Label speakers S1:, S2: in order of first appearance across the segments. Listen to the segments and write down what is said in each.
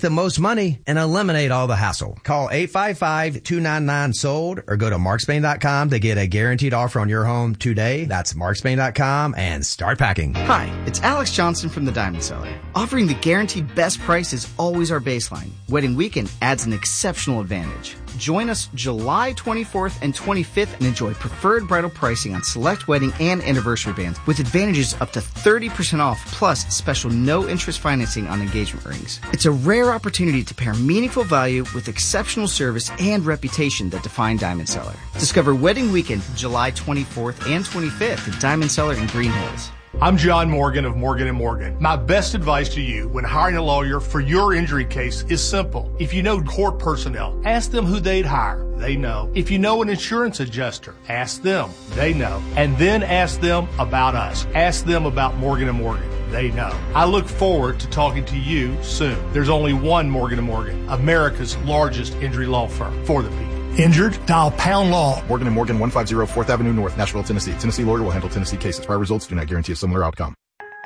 S1: the most money and eliminate all the hassle. Call 855-299-SOLD or go to markspain.com to get a guaranteed offer on your home today. That's markspain.com and start packing.
S2: Hi, it's Alex Johnson from the Diamond Cellar. Offering the guaranteed best price is always our baseline. Wedding weekend adds an exceptional advantage. Join us July 24th and 25th and enjoy preferred bridal pricing on select wedding and anniversary bands with advantages up to 30% off plus special no-interest financing on engagement rings. It's a rare opportunity to pair meaningful value with exceptional service and reputation that define Diamond Cellar. Discover Wedding Weekend July 24th and 25th at Diamond Cellar in Green Hills.
S3: I'm John Morgan of Morgan & Morgan. My best advice to you when hiring a lawyer for your injury case is simple. If you know court personnel, ask them who they'd hire. They know. If you know an insurance adjuster, ask them. They know. And then ask them about us. Ask them about Morgan & Morgan. They know. I look forward to talking to you soon. There's only one Morgan & Morgan, America's largest injury law firm for the people. Injured? Dial Pound Law.
S4: Morgan & Morgan, 150 4th Avenue North, Nashville, Tennessee. Tennessee lawyer will handle Tennessee cases. Prior results do not guarantee a similar outcome.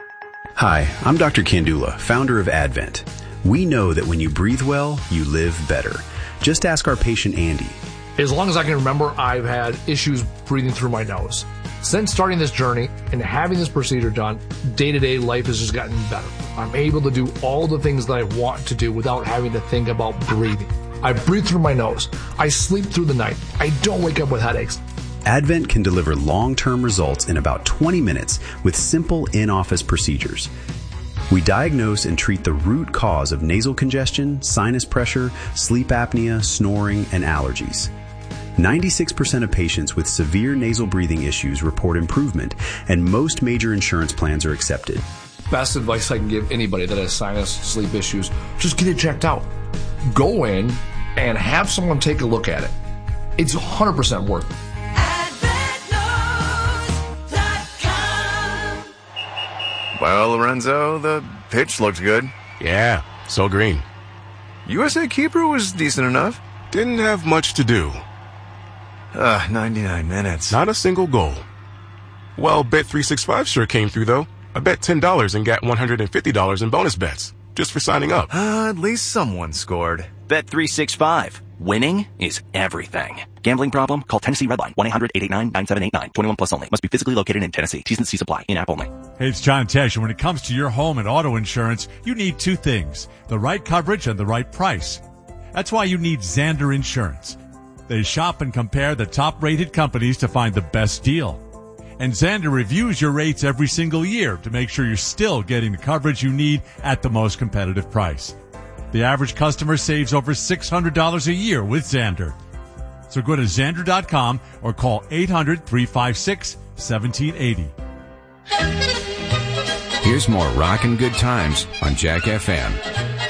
S5: Hi, I'm Dr. Kandula, founder of Advent. We know that when you breathe well, you live better. Just ask our patient Andy.
S6: As long as I can remember, I've had issues breathing through my nose. Since starting this journey and having this procedure done, day-to-day life has just gotten better. I'm able to do all the things that I want to do without having to think about breathing. I breathe through my nose. I sleep through the night. I don't wake up with headaches.
S5: Advent can deliver long-term results in about 20 minutes with simple in-office procedures. We diagnose and treat the root cause of nasal congestion, sinus pressure, sleep apnea, snoring, and allergies. 96% of patients with severe nasal breathing issues report improvement, and most major insurance plans are accepted.
S6: Best advice I can give anybody that has sinus, sleep issues, just get it checked out. Go in and have someone take a look at it. It's 100% worth it.
S7: Well, Lorenzo, the pitch looked good.
S8: Yeah, so green.
S7: USA Keeper was decent enough.
S8: Didn't have much to do.
S7: 99 minutes.
S8: Not a single goal. Well, Bet365 sure came through, though. I bet $10 and got $150 in bonus bets. Just for signing up.
S7: At least someone scored.
S9: Bet365. Winning is everything. Gambling problem? Call Tennessee Redline. 1-800-889-9789. 21 plus only. Must be physically located in Tennessee. T's and C's apply. In-app only.
S10: Hey, it's John Tesh. And when it comes to your home and auto insurance, you need two things. The right coverage and the right price. That's why you need Zander Insurance. They shop and compare the top-rated companies to find the best deal. And Zander reviews your rates every single year to make sure you're still getting the coverage you need at the most competitive price. The average customer saves over $600 a year with Zander. So go to Zander.com or call 800-356-1780.
S11: Here's more rockin' good times on Jack FM.